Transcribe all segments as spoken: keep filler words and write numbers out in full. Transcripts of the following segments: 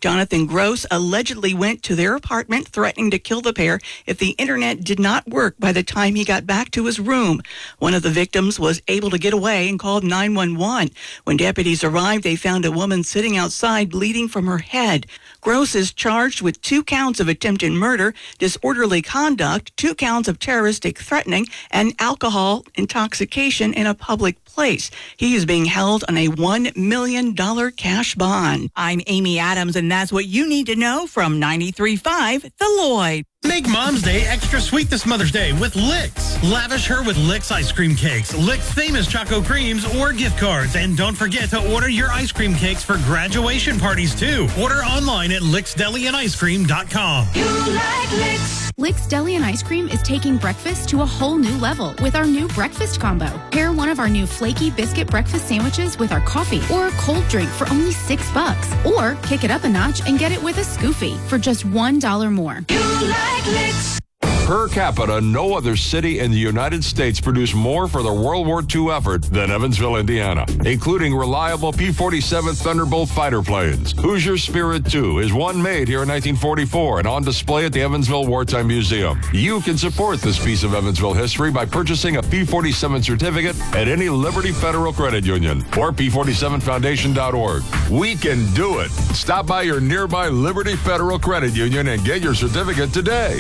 Jonathan Gross allegedly went to their apartment threatening to kill the pair if the internet did not work by the time he got back to his room. One of the victims was able to get away and called nine one one. When deputies arrived, they found a woman sitting outside bleeding from her head. Gross is charged with two counts of attempted murder, disorderly conduct, two counts of terroristic threatening, and alcohol intoxication in a public place. He is being held on a one million dollars cash bond. I'm Amy Adams, and that's what you need to know from ninety-three point five The Lloyd. Make Mom's Day extra sweet this Mother's Day with Licks. Lavish her with Licks ice cream cakes, Licks famous Choco Creams, or gift cards. And don't forget to order your ice cream cakes for graduation parties, too. Order online at licks deli and ice cream dot com. You like Licks. Licks Deli and Ice Cream is taking breakfast to a whole new level with our new breakfast combo. Pair one of our new flaky biscuit breakfast sandwiches with our coffee or a cold drink for only six bucks. Or kick it up a notch and get it with a Scoofy for just one dollar more. You like Licks. Per capita, no other city in the United States produced more for the World War Two effort than Evansville, Indiana, including reliable P forty-seven Thunderbolt fighter planes. Hoosier Spirit two is one made here in nineteen forty-four and on display at the Evansville Wartime Museum. You can support this piece of Evansville history by purchasing a P forty-seven certificate at any Liberty Federal Credit Union or P forty-seven foundation dot org. We can do it. Stop by your nearby Liberty Federal Credit Union and get your certificate today.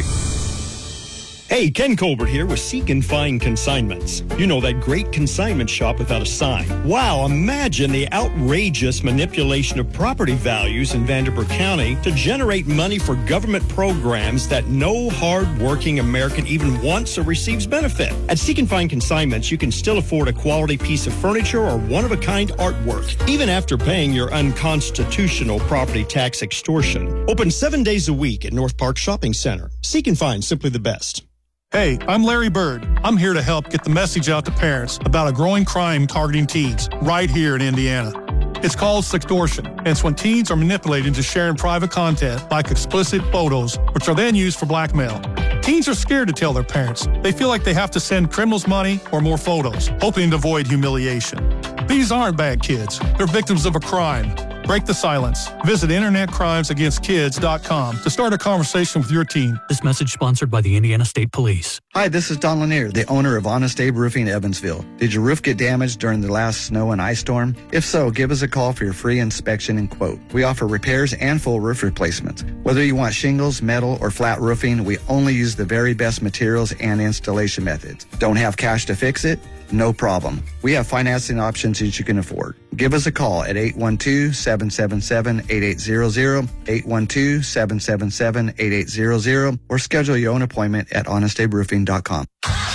Hey, Ken Colbert here with Seek and Find Consignments. You know, that great consignment shop without a sign. Wow, imagine the outrageous manipulation of property values in Vanderburgh County to generate money for government programs that no hard-working American even wants or receives benefit. At Seek and Find Consignments, you can still afford a quality piece of furniture or one-of-a-kind artwork, even after paying your unconstitutional property tax extortion. Open seven days a week at North Park Shopping Center. Seek and Find, simply the best. Hey, I'm Larry Bird. I'm here to help get the message out to parents about a growing crime targeting teens right here in Indiana. It's called sextortion, and it's when teens are manipulated into sharing private content like explicit photos, which are then used for blackmail. Teens are scared to tell their parents. They feel like they have to send criminals money or more photos, hoping to avoid humiliation. These aren't bad kids. They're victims of a crime. Break the silence. Visit internet crimes against kids dot com to start a conversation with your teen. This message sponsored by the Indiana State Police. Hi, this is Don Lanier, the owner of Honest Abe Roofing Evansville. Did your roof get damaged during the last snow and ice storm? If so, give us a call for your free inspection and quote. We offer repairs and full roof replacements. Whether you want shingles, metal, or flat roofing, we only use the very best materials and installation methods. Don't have cash to fix it? No problem. We have financing options that you can afford. Give us a call at eight one two, seven seven seven, eight eight zero zero, eight one two, seven seven seven, eight eight zero zero, or schedule your own appointment at honest abe roofing dot com.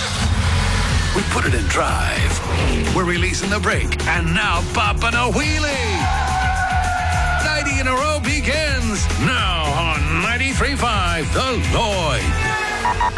We put it in drive. We're releasing the brake, and now popping a wheelie. ninety in a row begins now on ninety-three point five The Lloyd.